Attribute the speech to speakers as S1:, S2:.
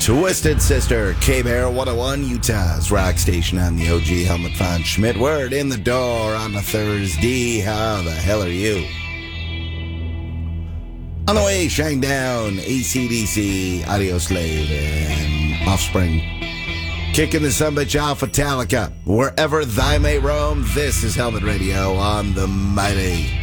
S1: Twisted Sister, K-Bear 101, Utah's rock station on the OG Helmut von Schmidt. Word in the door on a Thursday. How the hell are you? On the way, Shinedown, AC/DC, Audio Slave, and Offspring. Kicking the sumbitch off Metallica. Wherever thy may roam, this is Helmet Radio on the mighty